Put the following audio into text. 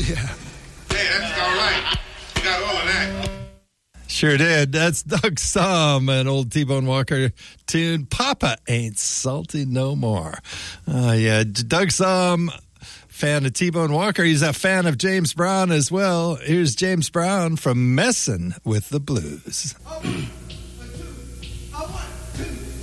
Yeah. Hey, that's all right. You got all of that. Sure did. That's Doug Sahm, an old T-Bone Walker tune. Papa Ain't Salty No More. Yeah, Doug Sahm, fan of T-Bone Walker. He's a fan of James Brown as well. Here's James Brown from Messin' with the Blues.